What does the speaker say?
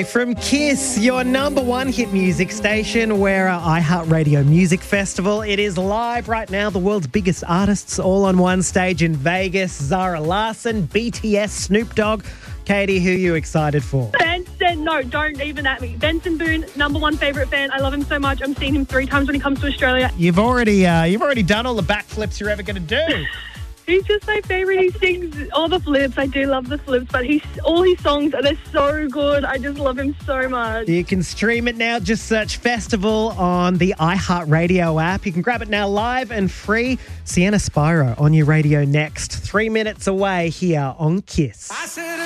From Kiss, your number one hit music station, we're iHeartRadio Music Festival. It is live right now. The world's biggest artists all on one stage in Vegas. Zara Larsson, BTS, Snoop Dogg. Katie, who are you excited for? Benson, no, don't even at me. Benson Boone, number one favourite fan. I love him so much. I'm seeing him 3 times when he comes to Australia. You've already done all the backflips you're ever going to do. He's just my favourite. He sings all the flips. I do love the flips, but all his songs, they're so good. I just love him so much. You can stream it now. Just search Festival on the iHeartRadio app. You can grab it now live and free. Sienna Spiro on your radio next. 3 minutes away here on Kiss.